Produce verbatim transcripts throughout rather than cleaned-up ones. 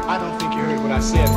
I don't think you heard what I said.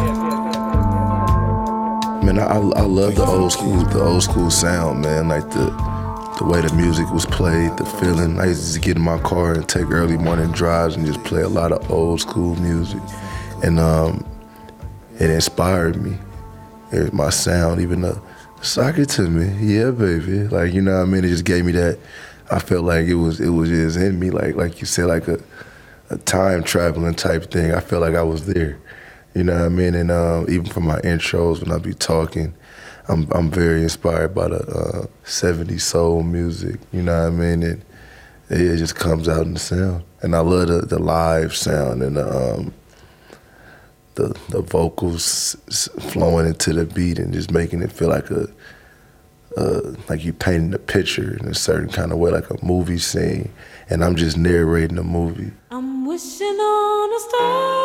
Man, I, I love the old school, the old school sound, man. Like the the way the music was played, the feeling. I used to get in my car and take early morning drives and just play a lot of old school music, and um, it inspired me. It was my sound, even though sock it to me, yeah, baby. Like, you know what I mean? It just gave me that. I felt like it was it was just in me, like like you said, like a a time traveling type thing. I felt like I was there. You know what I mean? And uh, even from my intros, when I be talking, I'm I'm very inspired by the uh, seventies soul music. You know what I mean? And it, it just comes out in the sound. And I love the, the live sound and the, um, the the vocals flowing into the beat and just making it feel like a uh, like you painting a picture in a certain kind of way, like a movie scene. And I'm just narrating a movie. I'm wishing on a star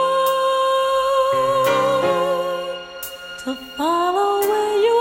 to follow where you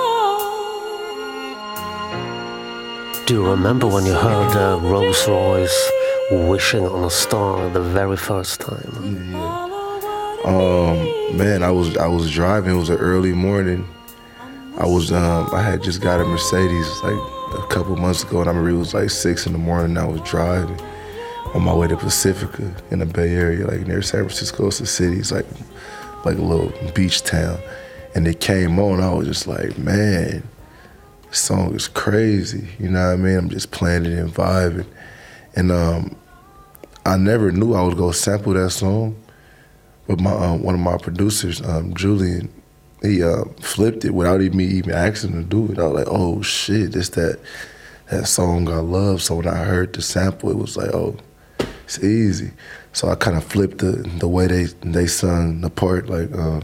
are. Do you remember when you heard uh, Rolls Royce Wishing on a Star the very first time? Yeah, yeah. Um, man, I was I was driving. It was an early morning. I was um, I had just got a Mercedes like a couple months ago, and I remember it was like six in the morning. And I was driving on my way to Pacifica in the Bay Area, like near San Francisco. It's a city. It's like like a little beach town. And it came on. I was just like, man, this song is crazy. You know what I mean? I'm just playing it and vibing. And um, I never knew I was gonna sample that song, but my um, one of my producers, um, Julian, he uh, flipped it without even me even asking him to do it. I was like, oh shit, it's that that song I love. So when I heard the sample, it was like, oh, it's easy. So I kind of flipped the the way they they sung the part, like, uh,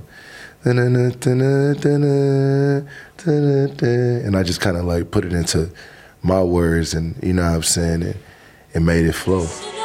and I just kind of like put it into my words, and you know what I'm saying, and it made it flow.